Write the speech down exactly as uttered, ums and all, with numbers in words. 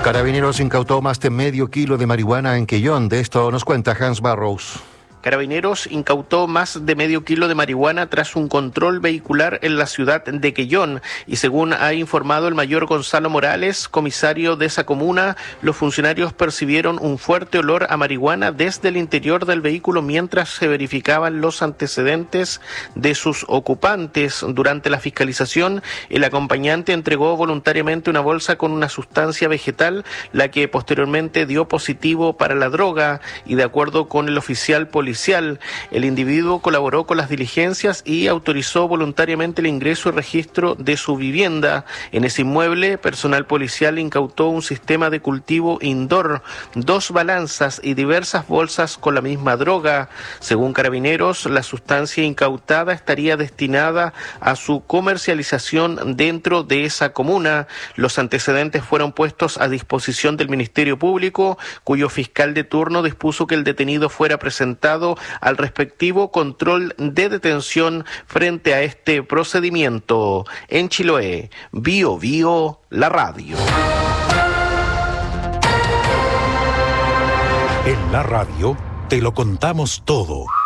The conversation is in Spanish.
Carabineros incautó más de medio kilo de marihuana en Quellón. De esto nos cuenta Hans Barrows. Carabineros incautó más de medio kilo de marihuana tras un control vehicular en la ciudad de Quellón y según ha informado el mayor Gonzalo Morales, comisario de esa comuna, los funcionarios percibieron un fuerte olor a marihuana desde el interior del vehículo mientras se verificaban los antecedentes de sus ocupantes. Durante la fiscalización, el acompañante entregó voluntariamente una bolsa con una sustancia vegetal, la que posteriormente dio positivo para la droga y de acuerdo con el oficial policial, el individuo colaboró con las diligencias y autorizó voluntariamente el ingreso y registro de su vivienda. En ese inmueble, personal policial incautó un sistema de cultivo indoor, dos balanzas y diversas bolsas con la misma droga. Según Carabineros, la sustancia incautada estaría destinada a su comercialización dentro de esa comuna. Los antecedentes fueron puestos a disposición del Ministerio Público, cuyo fiscal de turno dispuso que el detenido fuera presentado al respectivo control de detención frente a este procedimiento. En Chiloé, Bio Bio, la radio. En la radio te lo contamos todo.